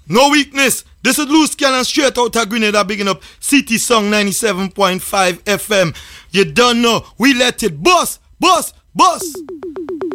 No weakness. This is Loose Cannon straight out of Grenada, bigging up City Song 97.5 FM. You don't know. We let it bust, bust, bust.